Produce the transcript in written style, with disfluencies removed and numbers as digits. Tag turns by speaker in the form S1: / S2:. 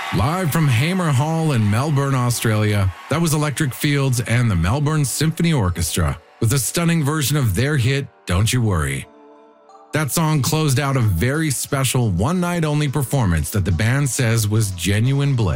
S1: Live from Hamer Hall in Melbourne, Australia, that was Electric Fields and the Melbourne Symphony Orchestra with a stunning version of their hit, Don't You Worry. That song closed out a very special one-night-only performance that the band says was genuine bliss.